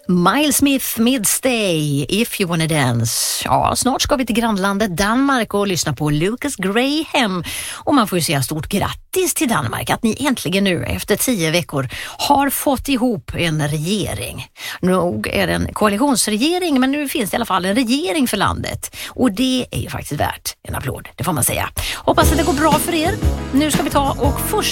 Miles Smith med Stay, If You Wanna Dance. Ja, snart ska vi till grannlandet Danmark och lyssna på Lucas Graham. Och man får ju säga stort grattis till Danmark att ni äntligen nu efter 10 veckor har fått ihop en regering. Nog är det en koalitionsregering, men nu finns det i alla fall en regering för landet. Och det är ju faktiskt värt en applåd, det får man säga. Hoppas att det går bra för er. Nu ska vi ta och först